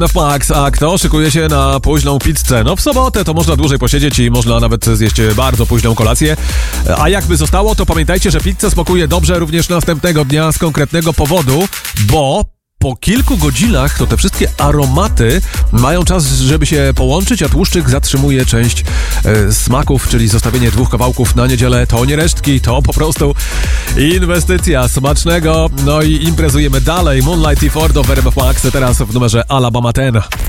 Max, a kto szykuje się na późną pizzę? No w sobotę to można dłużej posiedzieć i można nawet zjeść bardzo późną kolację. A jakby zostało, to pamiętajcie, że pizza smakuje dobrze również następnego dnia z konkretnego powodu, bo po kilku godzinach to te wszystkie aromaty mają czas, żeby się połączyć, a tłuszczyk zatrzymuje część smaków, czyli zostawienie 2 kawałków na niedzielę. To nie resztki, to po prostu inwestycja. Smacznego, no i imprezujemy dalej. Moonlight i Ford w RMF Max, teraz w numerze Alabama 10.